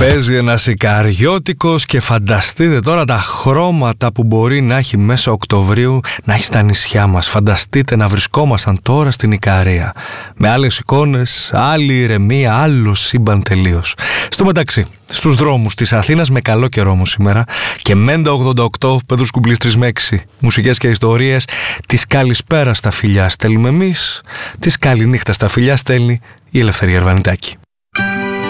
Παίζει ένας Ικαριώτικος και φανταστείτε τώρα τα χρώματα που μπορεί να έχει μέσα Οκτωβρίου να έχει στα νησιά μας. Φανταστείτε να βρισκόμασταν τώρα στην Ικαρία. Με άλλες εικόνες, άλλη ηρεμία, άλλο σύμπαν τελείως. Στο μεταξύ, στους δρόμους της Αθήνας με καλό καιρό μου σήμερα και Μέντα 88, Πέτρος Κουμπλής 3 με 6, μουσικές και ιστορίες. Της καλησπέρα στα φιλιά στέλνουμε εμείς, της καληνύχτα στα φιλιά στέλνει η Ελευθερία Ερβανιτάκη.